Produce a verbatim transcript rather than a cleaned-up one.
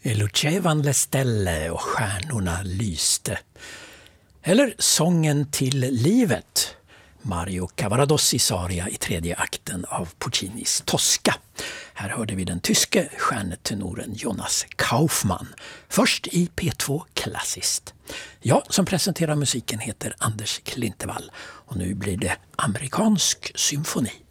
E lucevano le stelle och stjärnorna lyste. Eller Sången till livet. Mario Cavaradossis aria i tredje akten av Puccinis Tosca. Här hörde vi den tyske stjärnetenoren Jonas Kaufmann. Först i P två Klassiskt. Jag som presenterar musiken heter Anders Klintevall. Och nu blir det amerikansk symfoni.